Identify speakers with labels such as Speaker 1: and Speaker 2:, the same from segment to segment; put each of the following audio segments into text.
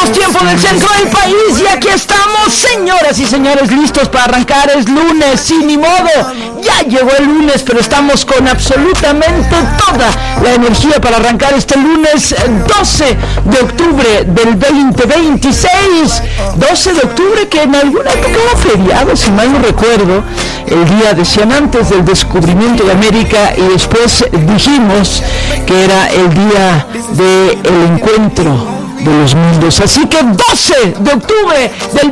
Speaker 1: Tiempo del centro del país y aquí estamos, señoras y señores, listos para arrancar. Es lunes, sin ni modo, ya llegó el lunes, pero estamos con absolutamente toda la energía para arrancar este lunes 12 de octubre del 2026. 12 de octubre que en alguna época era feriado, si mal no recuerdo. El día, decían, antes del descubrimiento de América, y después dijimos que era el día del encuentro de los mundos. Así que 12 de octubre del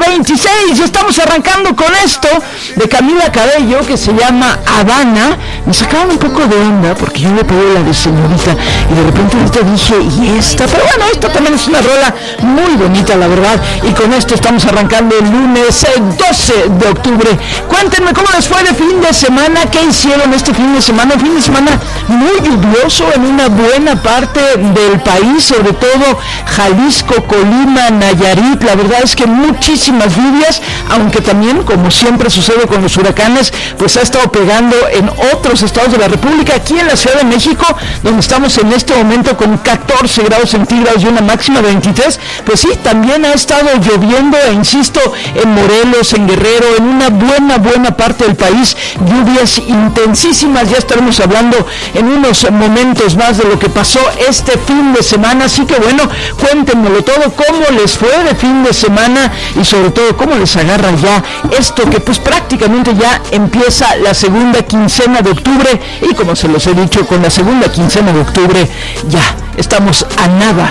Speaker 1: 2026, estamos arrancando con esto de Camila Cabello, que se llama Habana. Me sacaban un poco de onda porque yo le pedí la de señorita y de repente ahorita dije, ¿y esta? Pero bueno, esta también es una rola muy bonita, la verdad. Y con esto estamos arrancando el lunes 12 de octubre. Cuéntenme cómo les fue de fin de semana, qué hicieron este fin de semana. Un fin de semana muy lluvioso en una buena parte del país, sobre todo Jalisco, Colima, Nayarit. La verdad es que muchísimas lluvias, aunque también, como siempre sucede con los huracanes, pues ha estado pegando en otros estados de la República. Aquí en la Ciudad de México, donde estamos en este momento con 14 grados centígrados y una máxima de 23, pues sí, también ha estado lloviendo, e insisto, en Morelos, en Guerrero, en una buena parte del país, lluvias intensísimas. Ya estaremos hablando en unos momentos más de lo que pasó este fin de semana, así que bueno, cuéntenmelo todo, cómo les fue de fin de semana y sobre todo cómo les agarra ya esto que pues prácticamente ya empieza la segunda quincena de octubre, y como se los he dicho, con la segunda quincena de octubre ya estamos a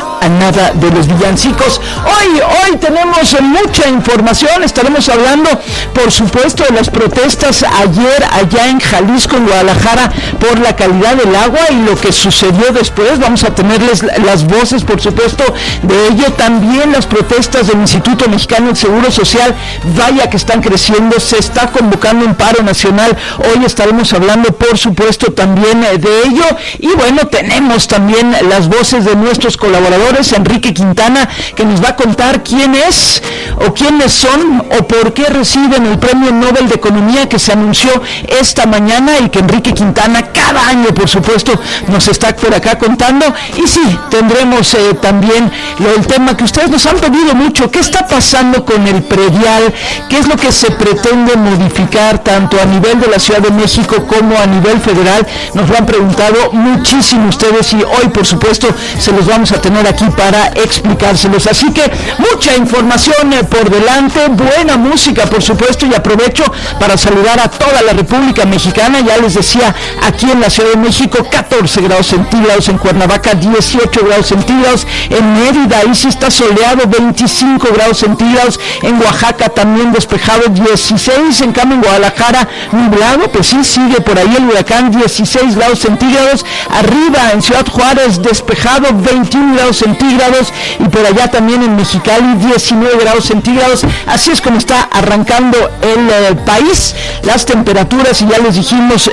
Speaker 1: nada de los villancicos. Hoy tenemos mucha información. Estaremos hablando, por supuesto, de las protestas ayer allá en Jalisco, en Guadalajara, por la calidad del agua y lo que sucedió después. Vamos a tenerles las voces, por supuesto, de ello. También las protestas del Instituto Mexicano del Seguro Social, vaya que están creciendo. Se está convocando un paro nacional. Hoy estaremos hablando, por supuesto, también de ello. Y bueno, tenemos también las voces de nuestros colaboradores. Enrique Quintana, que nos va a contar quién es o quiénes son o por qué reciben el Premio Nobel de Economía que se anunció esta mañana, y que Enrique Quintana cada año, por supuesto, nos está por acá contando. Y sí, tendremos también el tema que ustedes nos han pedido mucho: ¿qué está pasando con el predial? ¿Qué es lo que se pretende modificar tanto a nivel de la Ciudad de México como a nivel federal? Nos lo han preguntado muchísimo ustedes, y hoy, por supuesto, se los vamos a tener aquí para explicárselos. Así que mucha información por delante, buena música, por supuesto, y aprovecho para saludar a toda la República Mexicana. Ya les decía, aquí en la Ciudad de México 14 grados centígrados, en Cuernavaca 18 grados centígrados, en Mérida ahí sí está soleado, 25 grados centígrados, en Oaxaca también despejado, 16, en cambio en Guadalajara nublado, pues sí, sigue por ahí el huracán, 16 grados centígrados, arriba en Ciudad Juárez despejado, 21 grados centígrados, y por allá también en Mexicali 19 grados centígrados. Así es como está arrancando el país, las temperaturas, y ya les dijimos,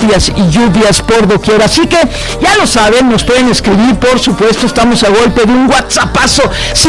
Speaker 1: lluvias por doquier. Así que ya lo saben, nos pueden escribir, por supuesto, estamos a golpe de un WhatsAppazo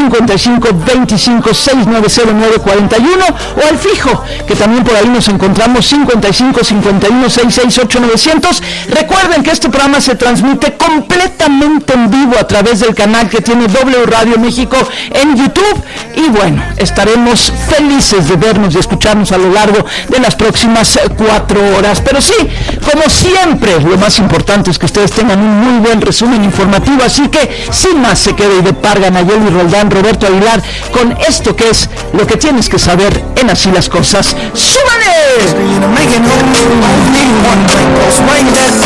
Speaker 1: 55 25 6909 41, o al fijo, que también por ahí nos encontramos, 55 51 66 8900. Recuerden que este programa se transmite completamente en vivo a través del canal que tiene W Radio México en YouTube, y bueno, estaremos felices de vernos y escucharnos a lo largo de las próximas 4 horas. Pero sí, como siempre, lo más importante es que ustedes tengan un muy buen resumen informativo, así que sin más se queda de Parga, Nayeli Roldán, Roberto Aguilar, con esto que es lo que tienes que saber en Así las Cosas. ¡Súbale!